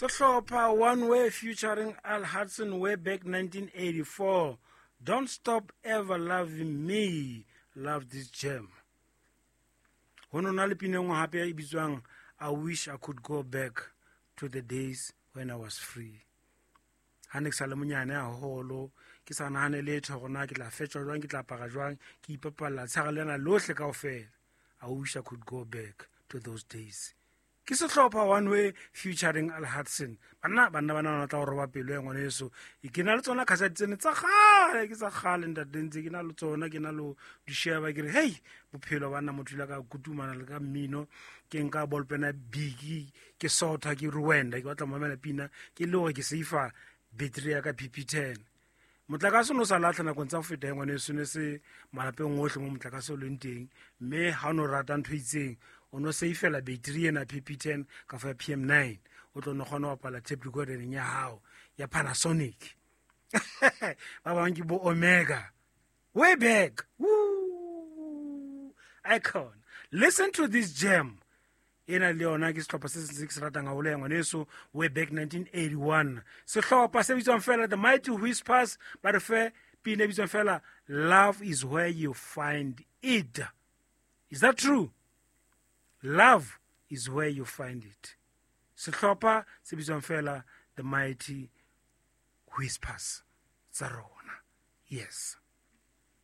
Sehlopha One Way featuring Al Hudson way back 1984. Don't Stop Ever Loving Me. Love this gem. Ho no na le pina engwe hape e bitswang I Wish I Could Go Back to the Days When I Was Free. Ha ne ke sa le monyane haholo ke sa nahane letho gona ke tla fetšwa jwang ke tla apara jwang ke ipapalla tshaga lena lohle kaofela. I wish I could go back to those days. Ke sehlopha One Way featuring Al Hudson. Bana tla go roba pelo ya ngwane yeso ke na le tsona cassette tsene tsa gale ke tsa gale ntatentse ke na le tsona ke na le di sheba ke re hey bophelo bana motho la ka kutumana le ka mmino ke nka ballpena big ke sotha ke ruwenda ke batla mamela pina ke le gore ke seifa battery ya ka PP10 motlakase no sa latlha nakong tsa go feta ngwane yeso ne se malapeng otlhe mo motlakase o leng teng mme ha o no rata ntho itseng o no seifela battery ena PP10 ka fa PM9 o tlo no gona wa pala tape recorder ya hao ya Panasonic ba bang ke bo Omega way back. Woo! Icon. Listen to this gem. Ena le yona ke sehlopha se se ratang ga ole ngwane so way back 1981 sehlopha se bitswang fela The Mighty Whispers ba re fe pina bitswang fela Love Is Where You Find It. Is that true? Love is where you find it. Sehlopha se bitswang fela The Mighty Whispers tsa rona. Yes.